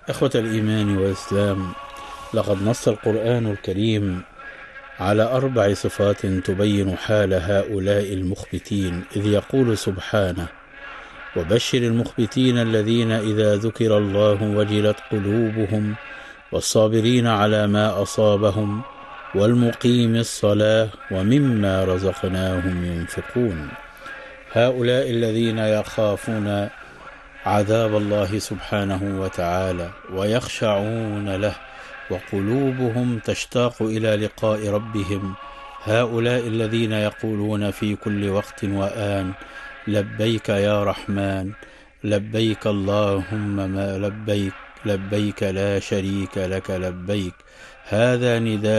إخوة الإيمان والإسلام، لقد نص القرآن الكريم على 4 صفات تبين حال هؤلاء المخبتين، إذ يقول سبحانه: وبشر المخبتين الذين إذا ذكر الله وجلت قلوبهم والصابرين على ما أصابهم والمقيم الصلاة ومما رزقناهم ينفقون. هؤلاء الذين يخافون عذاب الله سبحانه وتعالى ويخشعون له وقلوبهم تشتاق إلى لقاء ربهم، هؤلاء الذين يقولون في كل وقت وآن: لبيك يا رحمن، لبيك اللهم ما لبيك، لبيك لا شريك لك لبيك. هذا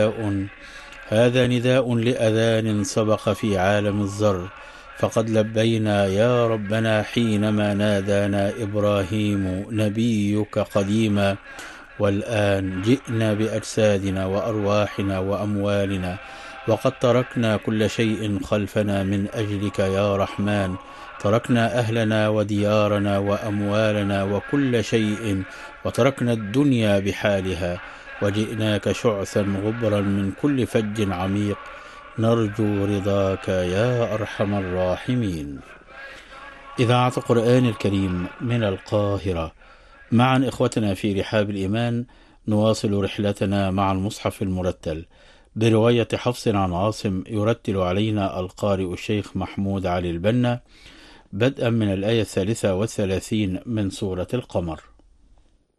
نداء لأذان سبق في عالم الذر، فقد لبينا يا ربنا حينما نادانا إبراهيم نبيك قديما، والآن جئنا بأجسادنا وأرواحنا وأموالنا، وقد تركنا كل شيء خلفنا من أجلك يا رحمن. تركنا أهلنا وديارنا وأموالنا وكل شيء، وتركنا الدنيا بحالها، وجئناك شعثا غبرا من كل فج عميق، نرجو رضاك يا أرحم الراحمين. إذاعة القرآن الكريم من القاهرة. معا إخوتنا في رحاب الإيمان نواصل رحلتنا مع المصحف المرتل برواية حفص عن عاصم، يرتل علينا القارئ الشيخ محمود علي البنا، بدءا من الآية 33 من سورة القمر.